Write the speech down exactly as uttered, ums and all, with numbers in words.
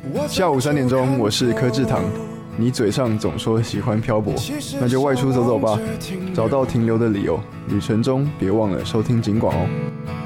下午三点钟，我是柯志堂。你嘴上总说喜欢漂泊，那就外出走走吧，找到停留的理由。旅程中别忘了收听警广哦。